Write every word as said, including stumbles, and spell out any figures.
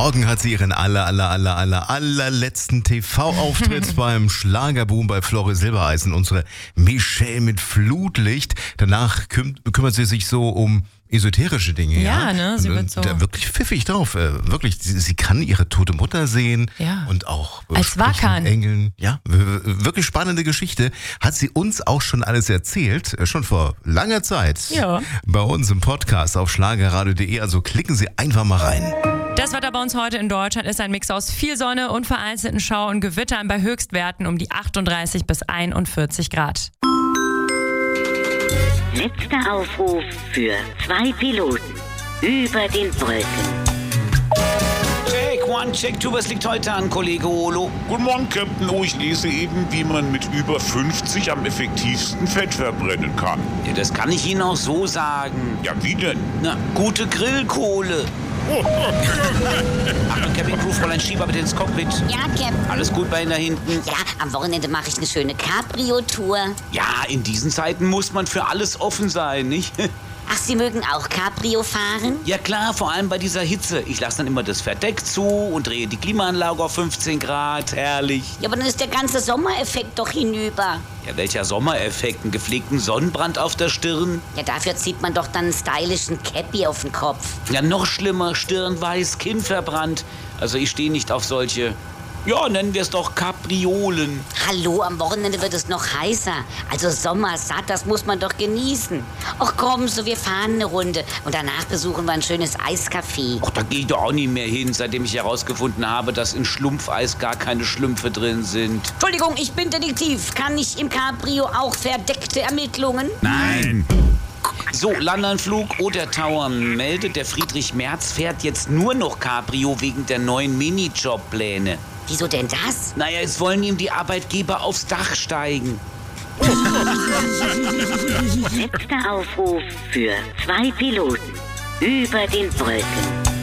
Morgen hat sie ihren aller, aller, aller, aller, allerletzten T V-Auftritt beim Schlagerboom bei Florre Silbereisen. Unsere Michelle mit Flutlicht. Danach küm- kümmert sie sich so um esoterische Dinge. Ja, ja? ne? Sie und, wird und so da wirklich pfiffig drauf. Äh, wirklich, sie, sie kann ihre tote Mutter sehen. Ja. Und auch Als sprechen Wakan. mit Engeln. Ja, w- w- wirklich spannende Geschichte. Hat sie uns auch schon alles erzählt. äh, Schon vor langer Zeit. Ja. Bei uns im Podcast auf schlagerradio punkt de. Also klicken Sie einfach mal rein. Das Wetter bei uns heute in Deutschland ist ein Mix aus viel Sonne und vereinzelten Schau- und Gewittern bei Höchstwerten um die achtunddreißig bis einundvierzig Grad. Letzter Aufruf für zwei Piloten über den Wolken. Check, one, check, two, was liegt heute an, Kollege Olo? Guten Morgen, Captain. Oh, ich lese eben, wie man mit über fünfzig am effektivsten Fett verbrennen kann. Ja, das kann ich Ihnen auch so sagen. Ja, wie denn? Na, gute Grillkohle. Achtung, Cabin Crew, Fräulein Schieber bitte ins Cockpit. Ja, Captain. Alles gut bei Ihnen da hinten? Ja, am Wochenende mache ich eine schöne Cabrio-Tour. Ja, in diesen Zeiten muss man für alles offen sein, nicht? Ach, Sie mögen auch Cabrio fahren? Ja klar, vor allem bei dieser Hitze. Ich lasse dann immer das Verdeck zu und drehe die Klimaanlage auf fünfzehn Grad. Herrlich. Ja, aber dann ist der ganze Sommereffekt doch hinüber. Ja, welcher Sommereffekt? Einen gepflegten Sonnenbrand auf der Stirn? Ja, dafür zieht man doch dann einen stylischen Cappy auf den Kopf. Ja, noch schlimmer, Stirn weiß, Kinn verbrannt. Also ich stehe nicht auf solche, ja, nennen wir es doch Kapriolen. Hallo, am Wochenende wird es noch heißer. Also sommersatt, das muss man doch genießen. Ach komm, so wir fahren eine Runde und danach besuchen wir ein schönes Eiscafé. Ach, da gehe ich doch auch nicht mehr hin, seitdem ich herausgefunden habe, dass in Schlumpfeis gar keine Schlümpfe drin sind. Entschuldigung, ich bin Detektiv. Kann ich im Cabrio auch verdeckte Ermittlungen? Nein. So, Landanflug oder Tower meldet, der Friedrich Merz fährt jetzt nur noch Cabrio wegen der neuen Minijobpläne. Wieso denn das? Naja, es wollen ihm die Arbeitgeber aufs Dach steigen. Letzter Aufruf für zwei Piloten über den Wolken.